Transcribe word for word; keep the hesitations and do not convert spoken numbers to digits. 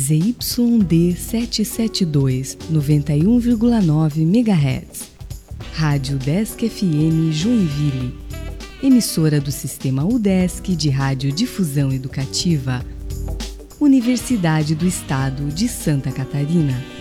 Z Y D setecentos e setenta e dois, noventa e um vírgula nove megahertz. Rádio Udesc F M Joinville. Emissora do Sistema Udesc de Radiodifusão Educativa. Universidade do Estado de Santa Catarina.